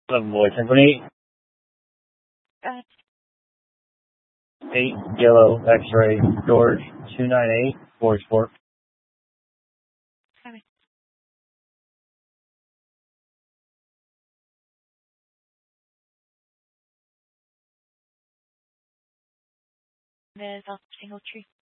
Boy Symphony, Got 8 Yellow X-Ray, George, 298, Forest Fork. it. There's a single tree.